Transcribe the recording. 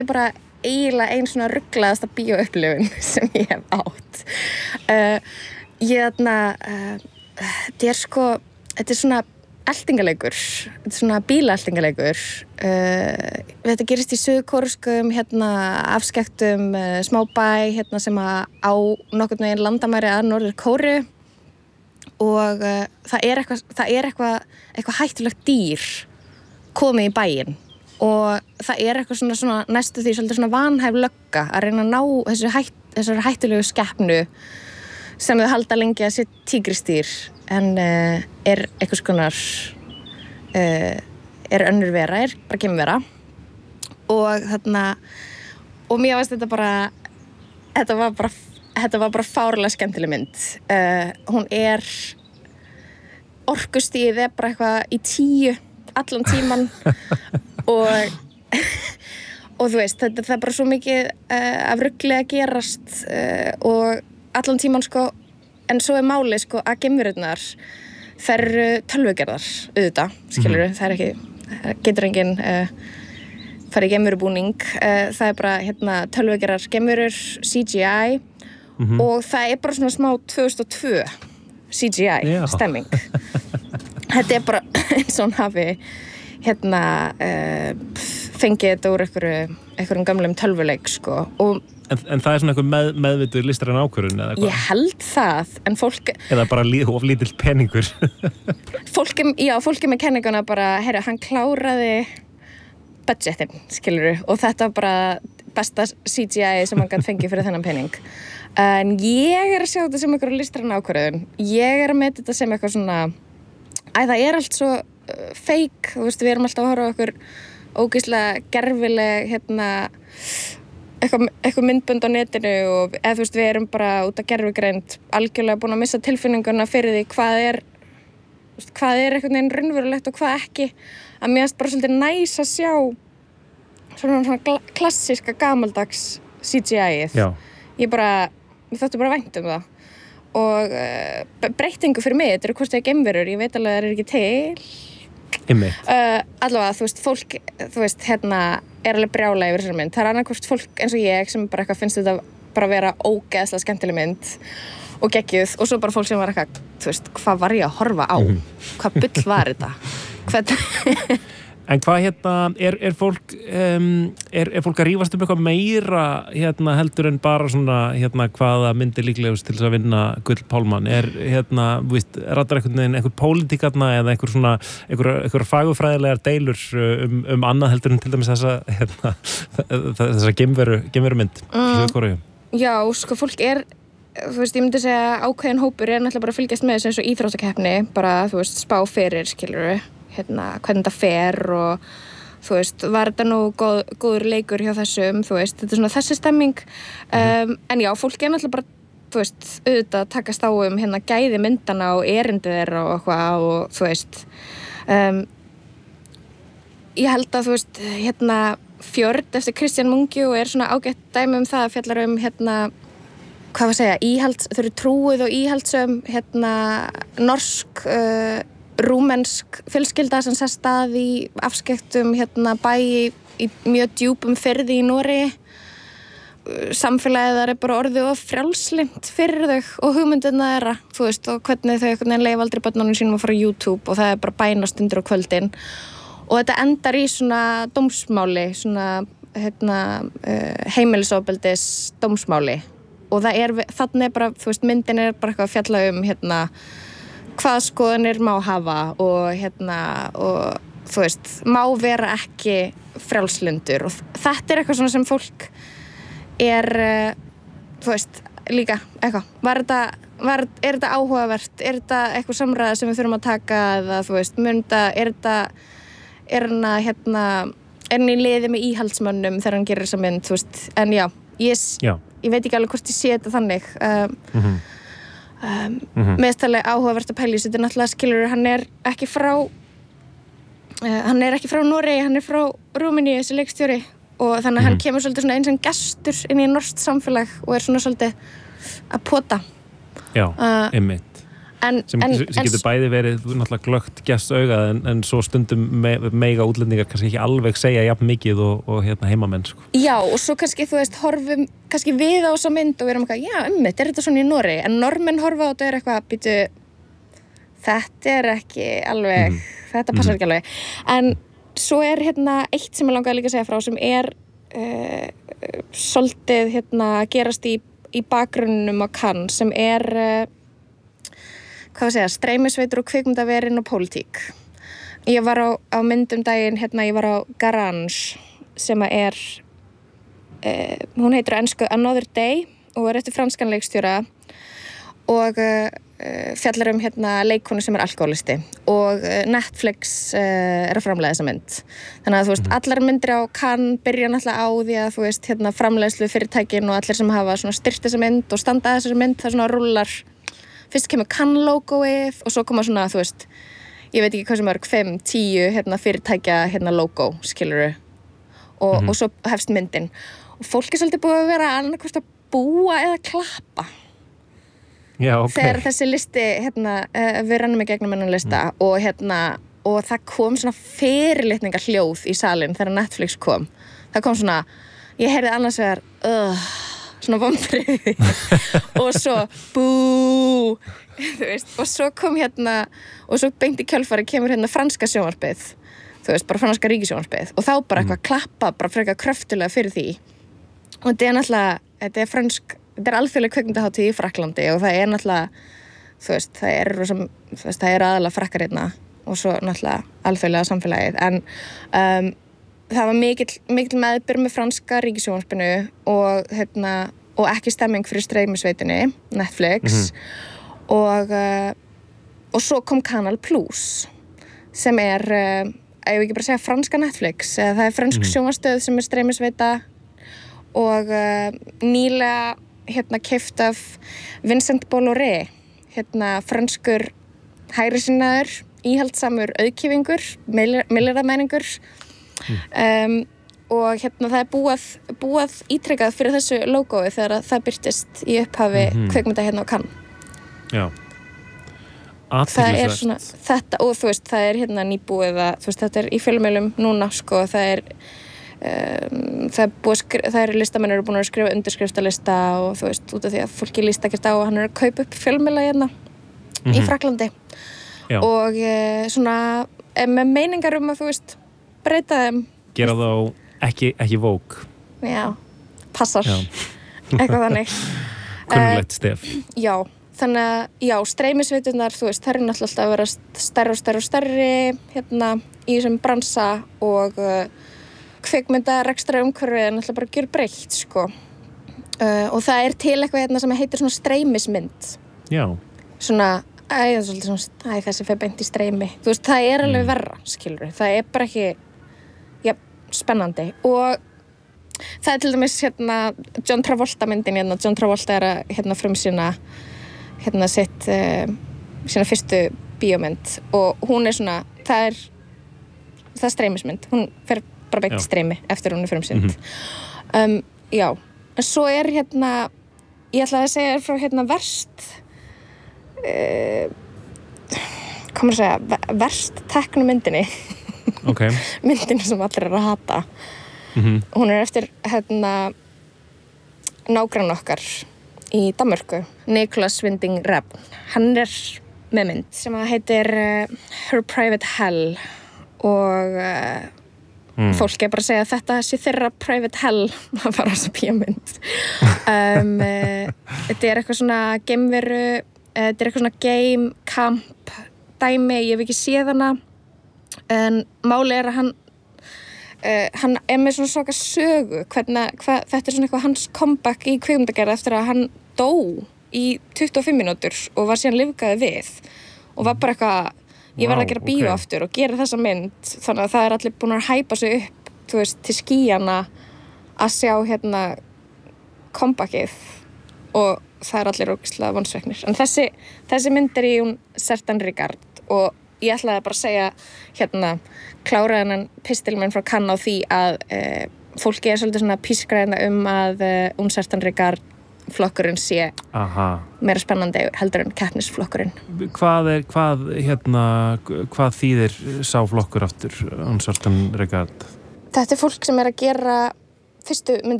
bara eiginlega ein svona rugglaðasta bíóupplifun sem ég hef átt. Þetta er svona eltingaleikur, þetta er svona bílaeltingaleikur. Þetta gerist í suðurkóreskum afskekktum smábæ sem á nokkurn veginn landamæri að Norður-Kóreu og það er eitthvað hættulegt dýr komið í bæinn og það er eitthvað svona næstu því svolítið svona vanhæf lögga að reyna að ná þessari hættulegu skepnu sem þau halda lengi að sé tígristýr en er eitthvað skonar er önnur vera, er bara geimvera og og mér veist þetta var bara fárlega skemmtileg mynd. Hún er orkustigið er bara eitthvað í 10 allan tíman og þú veist, það er bara svo mikið af rugli að gerast og allan tíman en svo er málið að geimverurnar þær eru tölvugerðar auðvitað, skilurðu, það er ekki getur enginn farið í geimverubúning, það er bara tölvugerðar geimverur, CGI og það er bara svona smá 2002 CGI stemming. Þetta er bara eins og hún hafi fengið þetta úr einhverjum gamlum tölvuleik og En það er svona einhver meðvituð listræn ákvörðun eða eitthvað? Ég held það, en fólk... Eða bara of lítill peningur? Fólki með kenninguna bara, hann kláraði budgetin, skilurðu, og þetta var bara besta CGI sem hann gæti fengið fyrir þennan pening. En ég er að sjá þetta sem einhverju listræn ákvörðun. Ég er að meta þetta sem eitthvað svona... það er allt svo fake, þú veist, við erum alltaf að horfa á okkur ógeðslega gervileg, eitthvað myndbönd á netinu og eða þú veist við erum bara út af gervigreind algjörlega búin að missa tilfinninguna fyrir því hvað er einhvern veginn raunverulegt og hvað ekki að mér finnst bara svolítið næs að sjá svona klassíska gamaldags CGI-ið. Mér þóttu bara vænt það og breytingu fyrir mig, þetta eru hvort þegar geimverur, ég veit alveg að það er ekki til allavega, þú veist, fólk er alveg brjála yfir þessari mynd. Það er annarkvort fólk eins og ég sem bara eitthvað finnst þetta bara að vera ógeðslega skemmtileg mynd og geggjuð og svo bara fólk sem var eitthvað, þú veist, hvað var ég að horfa á? Hvað bull var þetta? En hvað er fólk að rífast eitthvað meira heldur en bara svona hvaða myndir líklegust til þess að vinna Gull Pálmann? Rattar einhver pólitík eða einhver fagurfræðilegar deilur annað heldur en til dæmis þessa geimverumynd frá Kóreu? Já, fólk er þú veist, ég myndi segja ákveðin hópur er náttúrulega bara að fylgjast með þessu eins og íþróttakeppni bara, þú veist, spá fyrir, skilurðu hvernig þetta fer og þú veist, var þetta nú góður leikur hjá þessum, þú veist, þetta er svona þessi stemming en já, fólk er náttúrulega bara, þú veist, auðvitað takast á gæði myndana og erindi þeirra og eitthvað og þú veist ég held að, þú veist, Fjörð eftir Kristján Mungiu er svona ágætt dæmi það fjallar hvað var að segja, þau eru trúið og íhaldssöm norsk rúmensk fjölskylda sem sest að í afskekktum bæ í mjög djúpum firði í Noregi. Samfélagið þar er bara orðið of frjálslynt fyrir þau og hugmyndina þeirra, þú veist, og hvernig þau leyfa aldrei börnunum sínum að fara á YouTube og það er bara bænastundir á kvöldin. Og þetta endar í svona dómsmáli, svona heimilisofbeldis dómsmáli. Og þarna er bara, þú veist, myndin er bara eitthvað að fjalla hvað skoðanir má hafa og þú veist, má vera ekki frjálslyndur og þetta er eitthvað svona sem fólk er, þú veist, líka eitthvað, er þetta áhugavert, er þetta eitthvað samræða sem við þurfum að taka eða þú veist, er hann í liði með íhaldsmönnum þegar hann gerir þessa mynd, þú veist, en já, ég veit ekki alveg hvort ég sé þetta þannig meðstallega áhugavert að pæla í þetta er náttúrulega skilur, hann er ekki frá Noregi, hann er frá Rúmeníu, þessi leikstjóri og þannig að hann kemur svolítið svona eins og gestur inn í norskt samfélag og er svona svolítið að pota Já, einmitt sem getur bæði verið náttúrulega glöggt gestaugað en svo stundum mega útlendingar kannski ekki alveg segja jafn mikið og heimamenn sko. Já, og svo kannski þú veist horfum kannski við á þessa mynd og við erum eitthvað, já, er þetta svona í Noregi, en normenn horfa á þetta og er eitthvað, býtu, þetta er ekki alveg, þetta passar ekki alveg, en svo er eitt sem ég langaði líka að segja frá sem er svolítið gerast í bakgrunnum á Cannes sem er streymisveitur og kvikmyndaverin og pólitík. Ég var á myndum daginn, ég var á Garage sem er hún heitir á ensku Another Day og er eftir franskan leikstjóra og fjallar leikkonu sem er alkohólisti og Netflix er að framleiða þessa mynd. Þannig að þú veist, allar myndir á Cannes byrja náttúrulega á því að þú veist, framleiðslu fyrirtækin og allir sem hafa svona styrt þessa mynd og standa að þessari mynd, það svona rúllar. Fyrst kemur Cannes logoið og svo koma svona, þú veist, ég veit ekki hvað sem er 5-10 fyrirtækja logo, skilurðu. Og svo hefst myndin. Og fólk er svolítið búið að vera annarkvort að búa eða klappa. Já, ok. Þegar þessi listi, við rennum í gegnum hennan lista og það kom svona fyrirlitningar hljóð í salinn þegar Netflix kom. Það kom svona, ég heyrði annars vegar, svona vonbrigði og svo bú, þú veist, og svo kom og svo beint í kjölfari kemur franska sjónvarpið, þú veist, bara franska ríkissjónvarpið og þá bara eitthvað klappa, bara frekar kröftulega fyrir því og þetta er náttúrulega, þetta er alþjóðleg kvikmyndahátíð í Frakklandi og það er náttúrulega, þú veist, það er aðalega frakkar og svo náttúrulega alþjóðlega samfélagið, en það var mikill meðbyr með franska ríkissjónvarpinu og ekki stemming fyrir streymisveitinni, Netflix, og svo kom Canal Plus, sem er, ég vil ekki bara segja franska Netflix, það er fransk sjónvarpsstöð sem er streymisveita og nýlega keypt af Vincent Bolloré, franskur hægrisinnaður, íhaldsamur auðkýfingur, milljarðamæningur, og það er búað ítrekkað fyrir þessu logói þegar það birtist í upphafi kvikmynda á Cannes. Já. Það er svona þetta, og þú veist, það er nýbúið að, þú veist, þetta er í fjölmiðlum núna, sko, það er listamenn eru búin að skrifa undirskriftalista og þú veist, út af því að fólki líst ekkert á og hann er að kaupa upp fjölmiðla í Frakklandi. Já. Og svona, með meiningar að, þú veist, breyta þeim. Gera þá ekki vók. Já, passar. Já. Eitthvað þannig. Kunnuglegt stef. Já, þannig að, já, streymisveiturnar, þú veist, það er náttúrulega alltaf að vera stærri í þessum bransa og kvikmyndarekstra umhverfið er náttúrulega bara gjörbreytt, sko. Og það er til eitthvað sem heitir svona streymismynd. Já. Svona, þessi fer beint í streymi. Þú veist, það er alveg verra, skilurðu. Það er bara ekki, ja, spennandi. Og það er til dæmis, John Travolta myndin, John Travolta er að frumsýna, sitt, sína fyrstu bíómynd. Og hún er svona, það er streymismynd. Hún fer bara beint í streymi eftir hún er frumsýnd. Já, en svo er ég ætlaði að segja frá verst komur að segja verst teknu myndinni. Okay. Myndinni sem allir eru að hata. Hún er eftir nágrann okkar í Danmörku, Nicolas Winding Refn. Hann er með mynd sem heitir Her Private Hell og fólk er bara að segja að þetta sé þeirra private hell að fara á þessa bíómynd. Þetta er eitthvað svona geimveru, þetta er eitthvað svona game camp dæmi, ég hef ekki séð hana, en máli er að hann er með svona svaka sögu, þetta er svona eitthvað hans comeback í kvikmyndagerð eftir að hann dó í 25 mínútur og var síðan lifgaði við og var bara eitthvað, ég verði að gera bíó aftur og gera þessa mynd, þannig að það er allir búin að hæpa sig upp, þú veist, til skýjana að sjá comebackið og það er allir ógeðslega vonsviknir. En þessi mynd er í un certain regard og ég ætlaði bara að segja klára þennan pistil minn frá Cannes á því að fólki er svolítið svona pískræðina að un certain regard flokkurinn sé meira spennandi heldur en keppnisflokkurinn. Hvað þýðir sá flokkur aftur, Uncertain Regard? Þetta fólk sem að gera fyrstu myndir